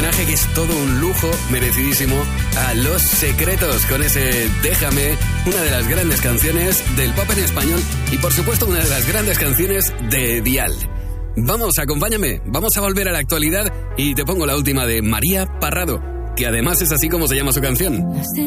homenaje que es todo un lujo merecidísimo a Los Secretos con ese Déjame, una de las grandes canciones del pop en español y por supuesto una de las grandes canciones de Dial. Vamos, acompáñame, vamos a volver a la actualidad y te pongo la última de María Parrado, que además es así como se llama su canción.